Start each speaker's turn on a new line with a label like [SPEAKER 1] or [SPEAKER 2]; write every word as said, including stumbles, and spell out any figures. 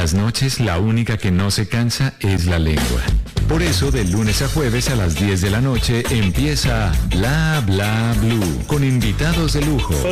[SPEAKER 1] las noches la única que no se cansa es la lengua. Por eso, de lunes a jueves a las diez de la noche empieza Bla Bla Blue, con invitados de lujo.